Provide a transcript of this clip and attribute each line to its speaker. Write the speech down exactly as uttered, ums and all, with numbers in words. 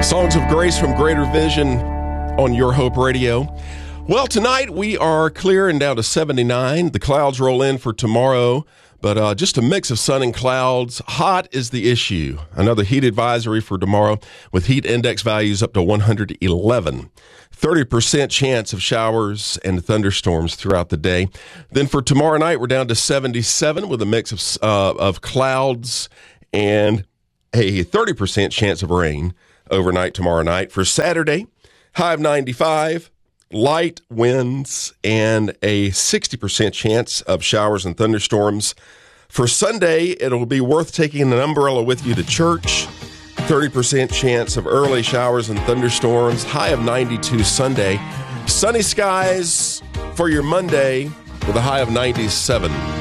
Speaker 1: Songs of Grace from Greater Vision on Your Hope Radio. Well, tonight we are clear and down to seventy-nine. The clouds roll in for tomorrow, but uh, just a mix of sun and clouds. Hot is the issue. Another heat advisory for tomorrow with heat index values up to one hundred eleven. thirty percent chance of showers and thunderstorms throughout the day. Then for tomorrow night, we're down to seventy-seven with a mix of, uh, of clouds and a thirty percent chance of rain overnight tomorrow night. For Saturday, high of ninety-five, light winds, and a sixty percent chance of showers and thunderstorms. For Sunday, it'll be worth taking an umbrella with you to church. thirty percent chance of early showers and thunderstorms. High of ninety-two Sunday. Sunny skies for your Monday with a high of ninety-seven.